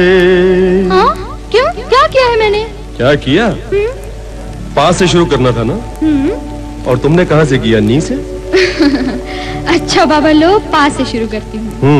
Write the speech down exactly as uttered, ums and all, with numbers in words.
हाँ? क्यों? क्या किया है मैंने? क्या किया? पा से शुरू करना था ना? और तुमने कहाँ से किया? नी से? अच्छा बाबा लो, पा से शुरू करती हूँ।